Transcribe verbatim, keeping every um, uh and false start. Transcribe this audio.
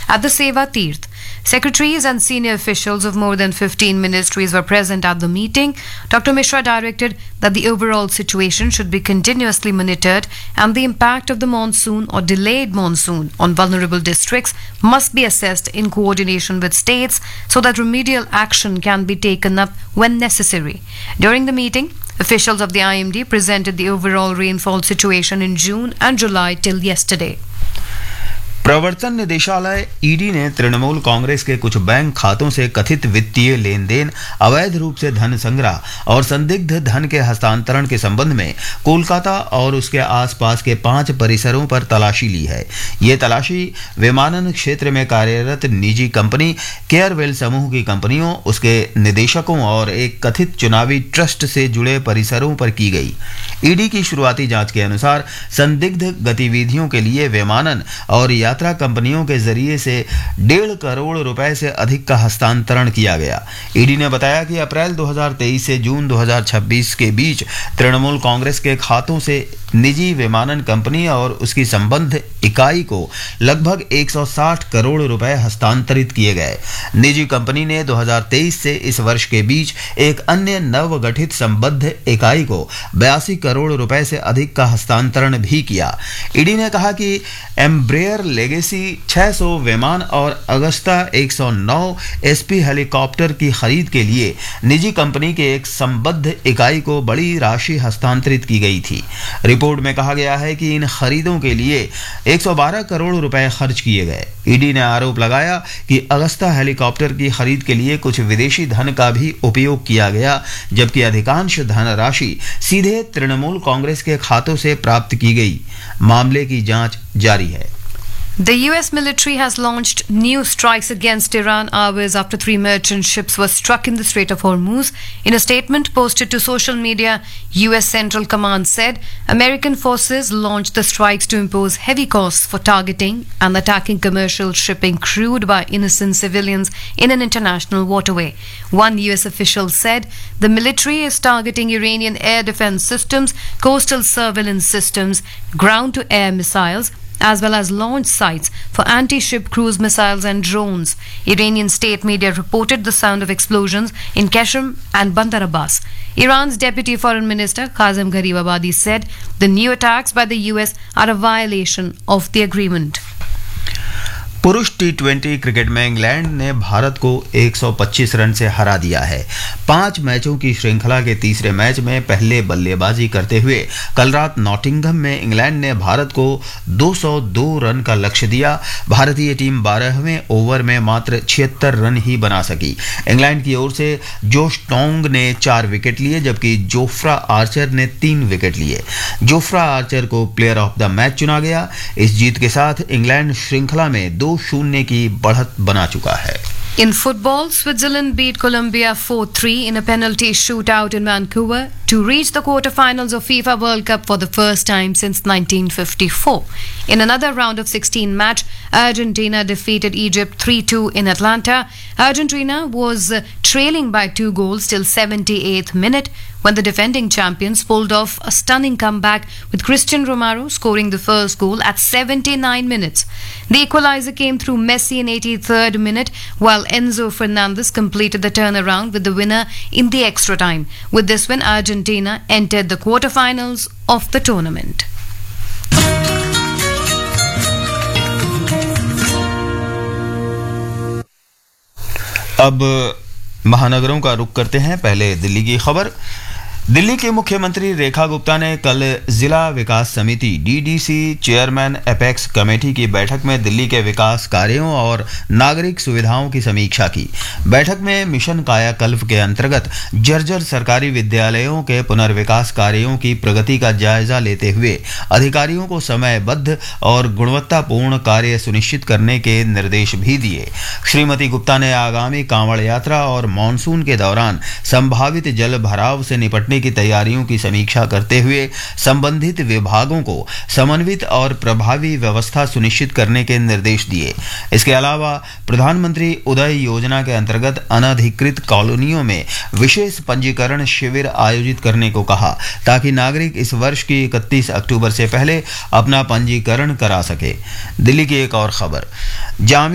at the Seva Tirth. Secretaries and senior officials of more than fifteen ministries were present at the meeting. Doctor Mishra directed that the overall situation should be continuously monitored and the impact of the monsoon or delayed monsoon on vulnerable districts must be assessed in coordination with states so that remedial action can be taken up when necessary. During the meeting, officials of the I M D presented the overall rainfall situation in June and July till yesterday. प्रवर्तन निदेशालय ED ने तृणमूल कांग्रेस के कुछ bank खातों से कथित वित्तीय लेन then, अवैध रूप से धन संग्रह और संदिग्ध धन के हस्तांतरण के संबंध में कोलकाता और उसके आसपास के पांच परिसरों पर तलाशी ली है। ये तलाशी विमानन क्षेत्र में कार्यरत निजी कंपनी केयरवेल समूह की कंपनियों, उसके निदेशकों और एक कथित चुनावी ट्रस्ट से जुड़े परिसरों पर की गई। ईडी की शुरुआती जांच के अनुसार संदिग्ध गतिविधियों के लिए विमानन और यात्रा कंपनियों के जरिए से डेढ़ करोड़ रुपए से अधिक का हस्तांतरण किया गया। ईडी ने बताया कि अप्रैल दो हज़ार तेईस से जून दो हज़ार छब्बीस के बीच तृणमूल कांग्रेस के खातों से निजी विमानन कंपनी और उसकी संबद्ध इकाई को लगभग एक सौ साठ करोड़ रुपए हस्तांतरित किए गए। निजी कंपनी ने दो हज़ार तेईस से इस वर्ष के बीच एक अन्य नवगठित संबद्ध इकाई को बयासी करोड़ रुपए से अधिक का हस्तांतरण भी किया। ईडी ने कहा कि एम्ब्रेयर लेगेसी छह सौ विमान और अगस्ता एक सौ नौ एसपी हेलीकॉप्टर की खरीद के लिए निजी कंपनी के एक संबद्ध इकाई को बड़ी राशि हस्तांतरित की गई थी। रिपोर्ट में कहा गया है कि इन खरीदों के लिए एक सौ बारह करोड़ रुपए खर्च किए गए। ईडी ने आरोप लगाया कि अगस्ता हेलीकॉप्टर की खरीद के लिए कुछ विदेशी धन का भी उपयोग किया गया, जबकि अधिकांश धनराशि सीधे तृणमूल कांग्रेस के खातों से प्राप्त की गई। मामले की जांच जारी है। The U S military has launched new strikes against Iran hours after three merchant ships were struck in the Strait of Hormuz. In a statement posted to social media, U S Central Command said American forces launched the strikes to impose heavy costs for targeting and attacking commercial shipping crewed by innocent civilians in an international waterway. One U S official said the military is targeting Iranian air defense systems, coastal surveillance systems, ground-to-air missiles, as well as launch sites for anti-ship cruise missiles and drones. Iranian state media reported the sound of explosions in Qashm and Bandar Abbas. Iran's deputy foreign minister Kazem Gharibabadi said the new attacks by the U S are a violation of the agreement. पुरुष T twenty cricket में England ने भारत को एक सौ पच्चीस run से हरा दिया है। पांच मैचों की श्रृंखला के तीसरे मैच में पहले बल्लेबाजी करते हुए कल रात नॉटिंघम में इंग्लैंड ने भारत को दो सौ दो रन का लक्ष्य दिया। भारतीय टीम बारहवें ओवर में मात्र छिहत्तर रन ही बना सकी। इंग्लैंड की ओर से जोश टोंग ने चार विकेट लिए, जबकि जोफ्रा आर्चर ने तीन विकेट लिए। जोफ्रा आर्चर को प्लेयर ऑफ द मैच चुना गया। इस जीत के साथ इंग्लैंड श्रृंखला में दो शून्य की बढ़त बना चुका है। In football, Switzerland beat Colombia four three in a penalty shootout in Vancouver to reach the quarterfinals of FIFA World Cup for the first time since nineteen fifty-four. In another round of sixteen match, Argentina defeated Egypt three two in Atlanta. Argentina was uh, trailing by two goals till seventy-eighth minute when the defending champions pulled off a stunning comeback with Cristian Romero scoring the first goal at seventy-nine minutes. The equalizer came through Messi in eighty-third minute, while Enzo Fernandez completed the turnaround with the winner in the extra time. With this win, Argentina entered the quarterfinals of the tournament. अब महानगरों का रुख करते हैं। पहले दिल्ली की खबर। दिल्ली के मुख्यमंत्री रेखा गुप्ता ने कल जिला विकास समिति डीडीसी चेयरमैन एपेक्स कमेटी की बैठक में दिल्ली के विकास कार्यों और नागरिक सुविधाओं की समीक्षा की। बैठक में मिशन कायाकल्प के अंतर्गत जर्जर सरकारी विद्यालयों के पुनर्विकास कार्यों की प्रगति का जायजा लेते हुए अधिकारियों को समयबद्ध और गुणवत्तापूर्ण कार्य सुनिश्चित करने के निर्देश भी दिए। श्रीमती गुप्ता ने आगामी कांवड़ यात्रा और मानसून के दौरान संभावित जल भराव से निपटने की तैयारियों की समीक्षा करते हुए संबंधित विभागों को समन्वित और प्रभावी व्यवस्था सुनिश्चित करने के निर्देश दिए। इसके अलावा प्रधानमंत्री उदय योजना के अंतर्गत अनधिकृत कॉलोनियों में विशेष पंजीकरण शिविर आयोजित करने को कहा, ताकि नागरिक इस वर्ष की इकतीस अक्टूबर से पहले अपना पंजीकरण करा सके। दिल्ली की एक और खबर।